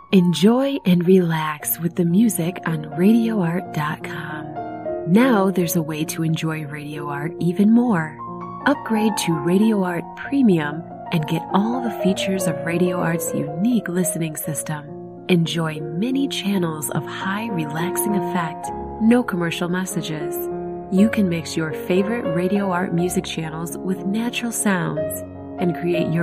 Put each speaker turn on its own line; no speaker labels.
Enjoy and relax with the music on RadioArt.com. Now there's a way to enjoy Radio Art even more. Upgrade to Radio Art Premium and get all the features of Radio Art's unique listening system. Enjoy many channels of high relaxing effect, no commercial messages. You can mix your favorite Radio Art music channels with natural sounds and create your